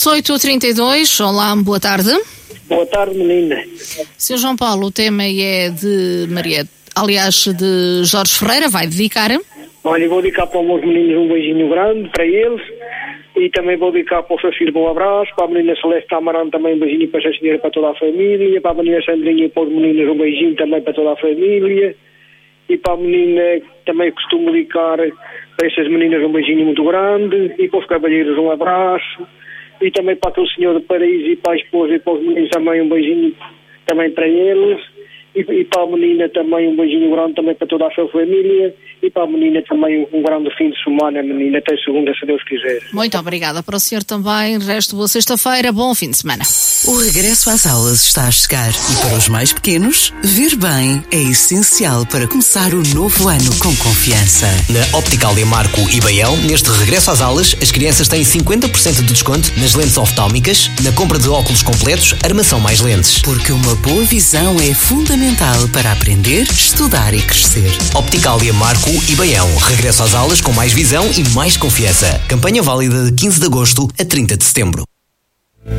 18h32, olá, boa tarde. Boa tarde, menina. Sr. João Paulo, o tema é de de Jorge Ferreira, vai dedicar? Olha, vou dedicar para os meus meninos um beijinho grande, para eles, e também vou dedicar para o seu filho um abraço, para a menina Celeste Amarante também um beijinho para a senhora, para toda a família, para a menina Sandrinha e para os meninos um beijinho também para toda a família, e para a menina também costumo dedicar para essas meninas um beijinho muito grande, e para os cavalheiros um abraço, e também para aquele senhor do Paraíso e para a esposa e para os meninos também um beijinho também para eles, e para a menina também um beijinho grande também para toda a sua família, e para a menina também um grande fim de semana, menina, até segunda, se Deus quiser. Muito obrigada. Para o senhor também, resto boa sexta-feira, bom fim de semana. O regresso às aulas está a chegar e para os mais pequenos, ver bem é essencial para começar o novo ano com confiança. Na Optical Marco e Baião, neste regresso às aulas, as crianças têm 50% de desconto nas lentes oftalmicas, na compra de óculos completos, armação mais lentes. Porque uma boa visão é fundamental para aprender, estudar e crescer. Optical Marco e Baião, regresso às aulas com mais visão e mais confiança. Campanha válida de 15 de agosto a 30 de setembro.